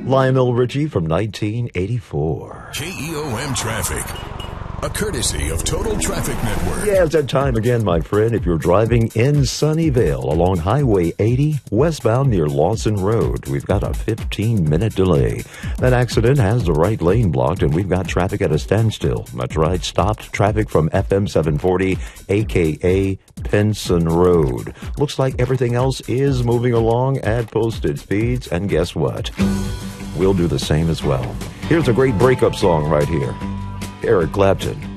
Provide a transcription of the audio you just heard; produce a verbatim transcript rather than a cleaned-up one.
Lionel Richie from nineteen eighty-four. K E O M Traffic, a courtesy of Total Traffic Network. Yeah, it's that time again, my friend. If you're driving in Sunnyvale along Highway eighty, westbound near Lawson Road, we've got a fifteen-minute delay. That accident has the right lane blocked, and we've got traffic at a standstill. That's right, stopped traffic from F M seven forty, a k a. Pinson Road. Looks like everything else is moving along at posted speeds, and guess what? We'll do the same as well. Here's a great breakup song right here. Eric Clapton.